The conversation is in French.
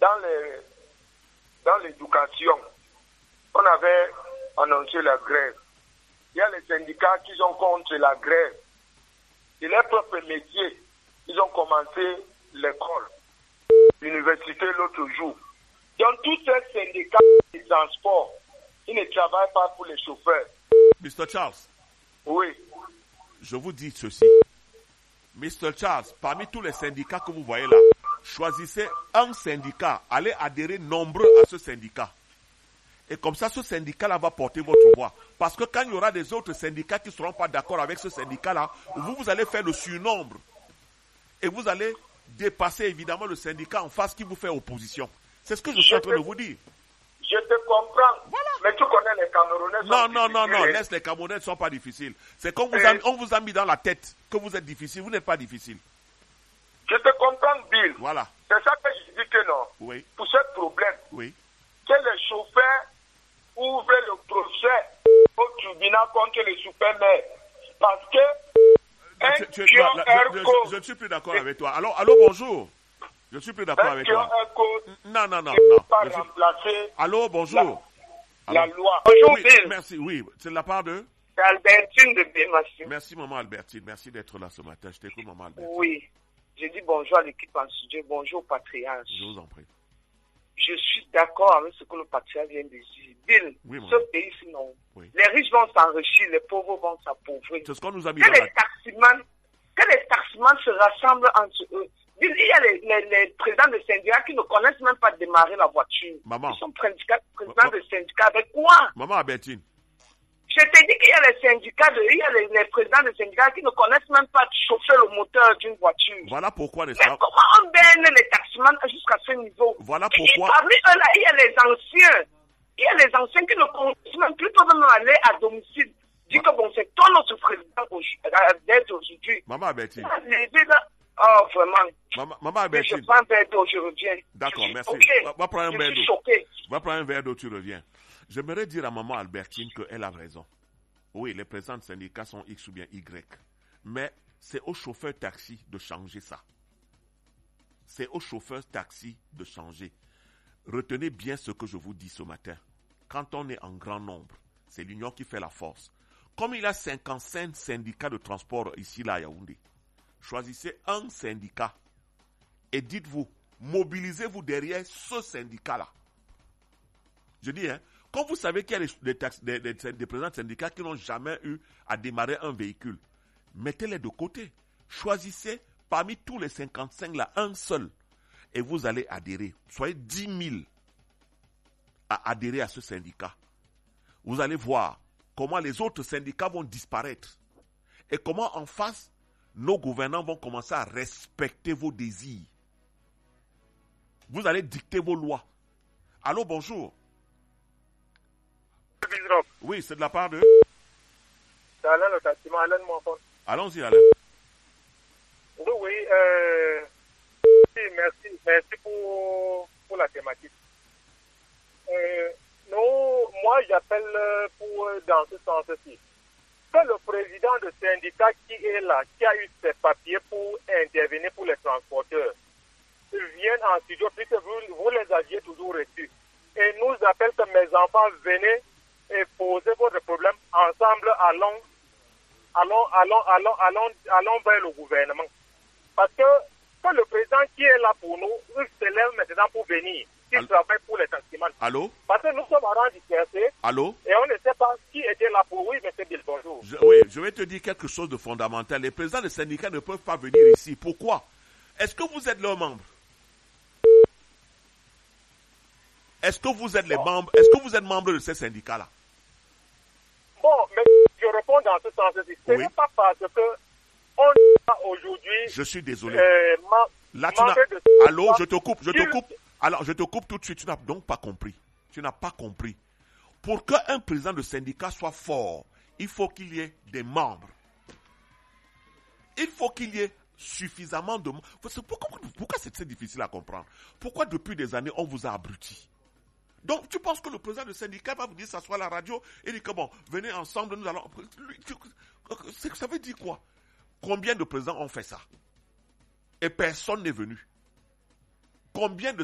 dans l'éducation, on avait annoncé la grève. Il y a les syndicats qui sont contre la grève. Et leur propre métier, ils ont commencé l'école, l'université l'autre jour. Dans tous ces syndicats de transport, ils ne travaillent pas pour les chauffeurs. Mr. Charles. Oui. Je vous dis ceci. Mr. Charles, parmi tous les syndicats que vous voyez là, choisissez un syndicat, allez adhérer nombreux à ce syndicat. Et comme ça, ce syndicat-là va porter votre voix. Parce que quand il y aura des autres syndicats qui ne seront pas d'accord avec ce syndicat-là, vous allez faire le surnombre. Et vous allez dépasser évidemment le syndicat en face qui vous fait opposition. C'est ce que je suis en train de vous dire. Je te comprends. Voilà. Mais tu connais les Camerounais. Non, laisse les Camerounais ne sont pas difficiles. C'est qu'on vous a mis dans la tête que vous êtes difficile. Vous n'êtes pas difficile. Je te comprends, Bill. Voilà. C'est ça que je dis que non. Oui. Pour ce problème, oui. Que les chauffeurs ouvrent le procès au tribunal contre les super-maires. Parce que je ne suis plus d'accord avec toi. Allô, bonjour. Je ne suis plus d'accord avec toi. Non. Allô, bonjour. La loi. Bonjour, oui, Bill. Merci, oui. C'est de la part de? C'est Albertine de Bémassi. Merci, maman Albertine. Merci d'être là ce matin. Je t'écoute, maman Albertine. Oui. Je dis bonjour à l'équipe en studio. Bonjour au patriarche. Je vous en prie. Je suis d'accord avec ce que le patriarche vient de dire. Bill, oui, ce pays, sinon, oui. Les riches vont s'enrichir, les pauvres vont s'appauvrir. C'est ce qu'on nous a mis que les taximans se rassemblent entre eux. Il y a les présidents de syndicats qui ne connaissent même pas démarrer la voiture. Maman. Ils sont présidents de syndicats avec quoi? Maman Albertine. Je t'ai dit qu'il y a les présidents de syndicats qui ne connaissent même pas chauffer le moteur d'une voiture. Voilà pourquoi, n'est-ce pas? Mais comment on berne les taximans jusqu'à ce niveau? Voilà pourquoi. Et parmi eux là, il y a les anciens. Il y a les anciens qui ne connaissent même plus, peuvent même aller à domicile. Dis que bon, c'est toi notre président d'être aujourd'hui. Maman Albertine. Oh, vraiment. Maman Albertine. Je prends un verre d'eau, je reviens. D'accord, merci. Okay. Va prendre un verre d'eau. Choqué. Va prendre un verre d'eau, tu reviens. J'aimerais dire à maman Albertine qu'elle a raison. Oui, les présidents de syndicats sont X ou bien Y. Mais c'est aux chauffeurs taxi de changer ça. C'est aux chauffeurs taxi de changer. Retenez bien ce que je vous dis ce matin. Quand on est en grand nombre, c'est l'union qui fait la force. Comme il y a 55 syndicats de transport ici, là, à Yaoundé, choisissez un syndicat et dites-vous, mobilisez-vous derrière ce syndicat-là. Je dis, quand vous savez qu'il y a des présidents de syndicats qui n'ont jamais eu à démarrer un véhicule, mettez-les de côté. Choisissez parmi tous les 55 là, un seul. Et vous allez adhérer. Soyez 10 000 à adhérer à ce syndicat. Vous allez voir comment les autres syndicats vont disparaître. Et comment en face, nos gouvernants vont commencer à respecter vos désirs. Vous allez dicter vos lois. Allô, bonjour. Oui, c'est de la part de... C'est Alain le taximan, Alain de Montfort. Allons-y, Alain. Oui, merci pour la thématique. Moi, j'appelle dans ce sens-ci. Que le président de syndicat qui est là, qui a eu ses papiers pour intervenir pour les transporteurs, vienne en studio, puisque vous les aviez toujours reçus, et nous appelle que mes enfants, venez et posez votre problème ensemble, allons vers le gouvernement. Parce que le président qui est là pour nous, il se lève maintenant pour venir, qui travaille pour les taximans. Allô? Parce que nous sommes en rang dispersé. Allô? Et on ne sait pas qui était là pour. Oui, monsieur Bill, bonjour. Je vais te dire quelque chose de fondamental. Les présidents des syndicats ne peuvent pas venir ici. Pourquoi? Est-ce que vous êtes leurs membres? Est-ce que vous êtes membres? Est-ce que vous êtes membre de ces syndicats-là? Bon, mais je réponds dans ce sens-ci. Ce n'est pas parce que on a aujourd'hui... Je suis désolé. Là, Allô, je te coupe. Alors, je te coupe tout de suite. Tu n'as donc pas compris. Tu n'as pas compris. Pour qu'un président de syndicat soit fort, il faut qu'il y ait des membres. Il faut qu'il y ait suffisamment de membres. Pourquoi c'est difficile à comprendre? Pourquoi depuis des années, on vous a abruti? Donc, tu penses que le président du syndicat va vous dire, s'asseoir à la radio et dire que bon, venez ensemble, nous allons... Ça veut dire quoi? Combien de présidents ont fait ça? Et personne n'est venu. Combien de